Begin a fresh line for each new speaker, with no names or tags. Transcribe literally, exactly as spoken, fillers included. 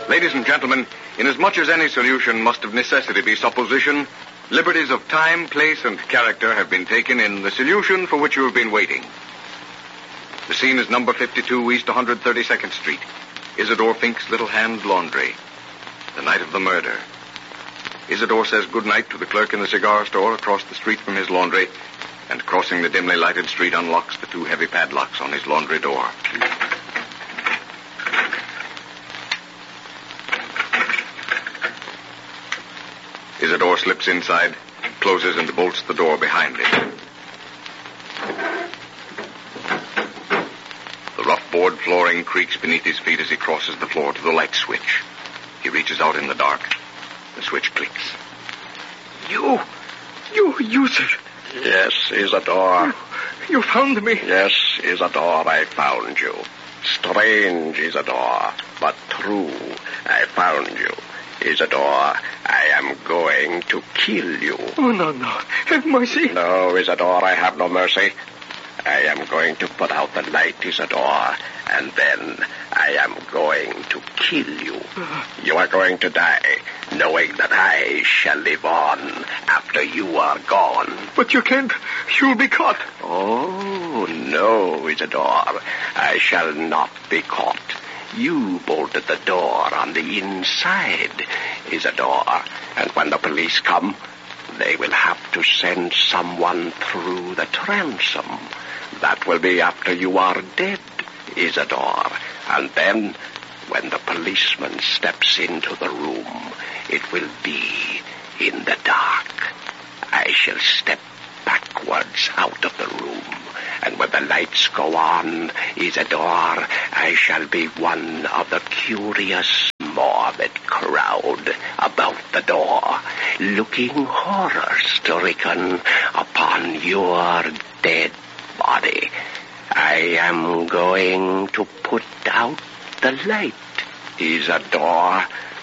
Ladies and gentlemen, inasmuch as any solution must of necessity be supposition, liberties of time, place, and character have been taken in the solution for which you have been waiting. The scene is number fifty-two East one hundred thirty-second Street, Isidore Fink's Little Hand Laundry, the night of the murder. Isidore says goodnight to the clerk in the cigar store across the street from his laundry, and crossing the dimly lighted street unlocks the two heavy padlocks on his laundry door. Isidore slips inside, closes and bolts the door behind him. The rough board flooring creaks beneath his feet as he crosses the floor to the light switch. He reaches out in the dark. The switch clicks.
You, you, you, sir.
Yes, Isidore.
You, you found me.
Yes, Isidore, I found you. Strange, Isidore, but true. I found you. Isidore, I am going to kill you.
Oh, no, no. Have mercy.
No, Isidore, I have no mercy. I am going to put out the light, Isidore, and then I am going to kill you. You are going to die, knowing that I shall live on after you are gone.
But you can't. You'll be caught.
Oh, no, Isidore. I shall not be caught. You bolted the door on the inside, Isidore, and when the police come, they will have to send someone through the transom. That will be after you are dead, Isidore. And then, when the policeman steps into the room, it will be in the dark. I shall step backwards out of the room, and when the lights go on, Isidore, I shall be one of the curious, morbid crowd about the door, looking horror-stricken upon your dead body. I am going to put out the light, Isidore,